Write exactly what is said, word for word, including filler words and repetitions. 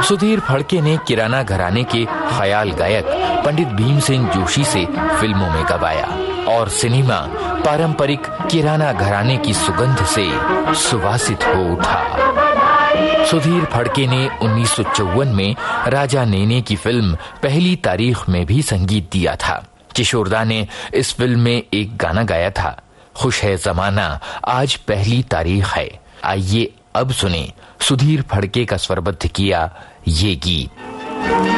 सुधीर फड़के ने किराना घराने के ख्याल गायक पंडित भीमसेन जोशी से फिल्मों में गवाया और सिनेमा पारंपरिक किराना घराने की सुगंध से सुवासित हो उठा। सुधीर फड़के ने उन्नीस सौ चौवन में राजा नेने की फिल्म पहली तारीख में भी संगीत दिया था। किशोरदा ने इस फिल्म में एक गाना गाया था, खुश है जमाना आज पहली तारीख है। आइए अब सुने सुधीर फड़के का स्वरबद्ध किया ये गीत।